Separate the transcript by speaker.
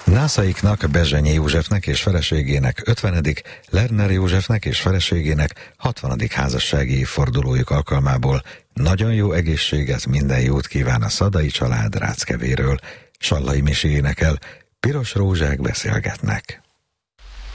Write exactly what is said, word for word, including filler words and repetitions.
Speaker 1: Nászaiknak, Bezsenyi Józsefnek és feleségének ötvenedik, Lerner Józsefnek és feleségének hatvanadik házassági évfordulójuk alkalmából nagyon jó egészséget, minden jót kíván a Szadai család Ráckevéről. Sallai Misi énekel, Piros rózsák beszélgetnek.